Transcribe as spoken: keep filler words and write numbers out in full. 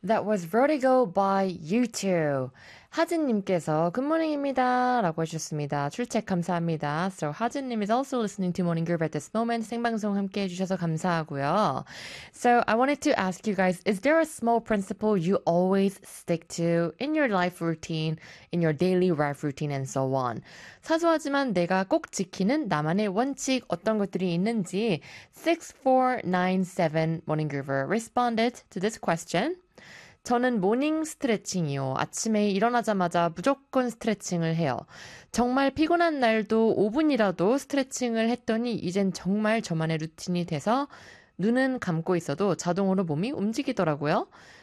That was Vertigo by U two. 하진님께서 굿모닝입니다 라고 해주셨습니다. 출첵 감사합니다. So 하진님 is also listening to Morning Group at this moment. 생방송 함께 해주셔서 감사하고요. So I wanted to ask you guys, is there a small principle you always stick to in your life routine, in your daily life routine and so on? 사소하지만 내가 꼭 지키는 나만의 원칙 어떤 것들이 있는지 six four nine seven Morning Groover responded to this question. 저는 모닝 스트레칭이요. 아침에 일어나자마자 무조건 스트레칭을 해요. 정말 피곤한 날도 오 분이라도 스트레칭을 했더니 이젠 정말 저만의 루틴이 돼서 눈은 감고 있어도 자동으로 몸이 움직이더라고요.